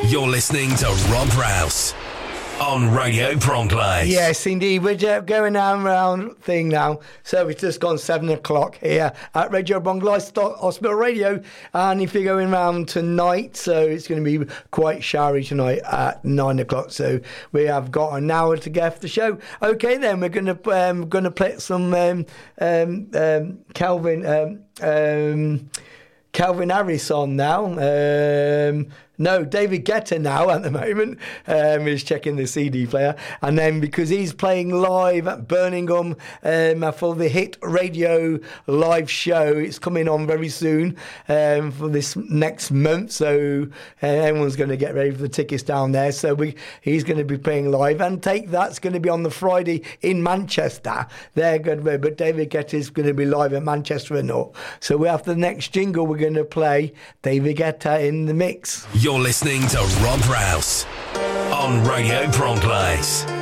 You're listening to Rob Rouse on Radio Bronx. Yes, indeed. We're just going around thing now. So it's just gone 7 o'clock here at Radio Bronx Hospital Radio. And if you're going round tonight, so it's going to be quite showery tonight at 9 o'clock. So we have got an hour to get for the show. Okay, then we're going to play some Calvin Harris on now. No, David Guetta now at the moment. He's checking the CD player. And then because he's playing live at Birmingham for the Hit Radio live show, it's coming on very soon for this next month. So everyone's going to get ready for the tickets down there. So he's going to be playing live. And that's going to be on the Friday in Manchester. They're good, but David Guetta is going to be live at Manchester and all. So we have the next jingle. We're going to play David Guetta in the mix. You're listening to Rob Rouse on Radio Bronx.